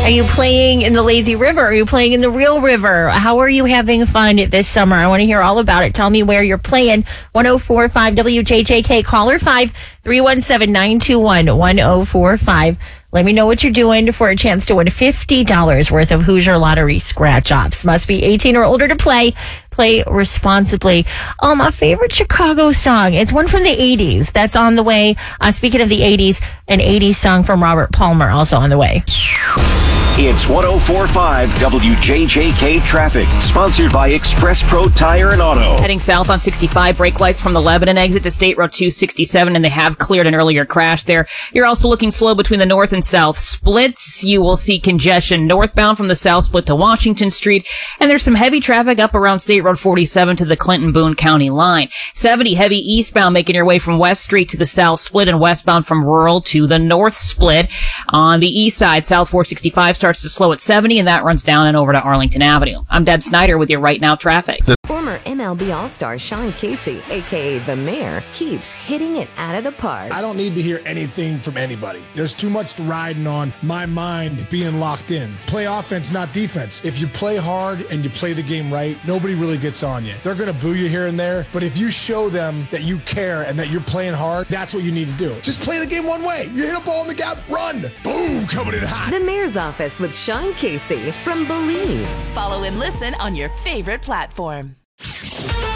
Are you playing in the lazy river? Are you playing in the real river? How are you having fun this summer? I want to hear all about it. Tell me where you're playing. 1045 WJJK, caller 5 317 921 1045. Let me know what you're doing for a chance to win $50 worth of Hoosier Lottery scratch-offs. Must be 18 or older to play. Play responsibly. My favorite Chicago song. It's one from the 80s. That's on the way. Speaking of the 80s, an 80s song from Robert Palmer also on the way. It's 1045 WJJK Traffic, sponsored by Express Pro Tire and Auto. Heading south on 65, brake lights from the Lebanon exit to State Road 267, and they have cleared an earlier crash there. You're also looking slow between the north and south splits. You will see congestion northbound from the south split to Washington Street, and there's some heavy traffic up around State Road 47 to the Clinton-Boone County line. 70 heavy eastbound making your way from West Street to the south split and westbound from Rural to the north split. On the east side, South 465 starts to slow at 70, and that runs down and over to Arlington Avenue. I'm Deb Snyder with your Right Now traffic. Former MLB All-Star Sean Casey, a.k.a. The Mayor, keeps hitting it out of the park. I don't need to hear anything from anybody. There's too much riding on my mind being locked in. Play offense, not defense. If you play hard and you play the game right, nobody really gets on you. They're going to boo you here and there, but if you show them that you care and that you're playing hard, that's what you need to do. Just play the game one way. You hit a ball in the gap, run. Boom, coming in hot. The Mayor's Office with Sean Casey from Believe. Follow and listen on your favorite platform.